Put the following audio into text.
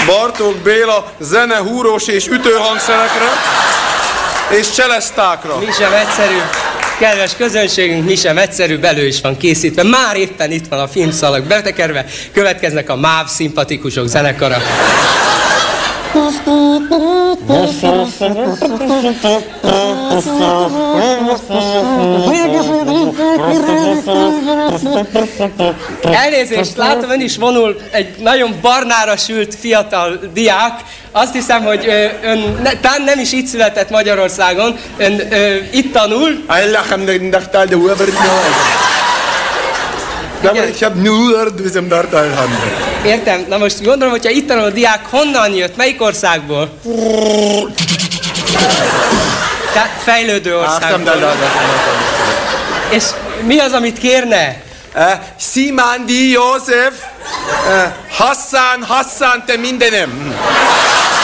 Bartók Béla zene, húrós és ütőhangszerekre és cselesztákra. Mi sem egyszerű. Kedves közönségünk, mi sem egyszerűbb, elő is van készítve. Már éppen itt van a filmszalag betekerve, következnek a MÁV szimpatikusok zenekara. Elnézést, látom, ön is vonul egy nagyon barnára sült fiatal diák. Azt hiszem, hogy ön talán nem is itt született Magyarországon, ön itt tanul. Értem, na most gondolom, hogyha itt tanul a diák, honnan jött, melyik országból? Tehát fejlődő országból. És mi az, amit kérne? Simandi József, Hassan, te mindenem.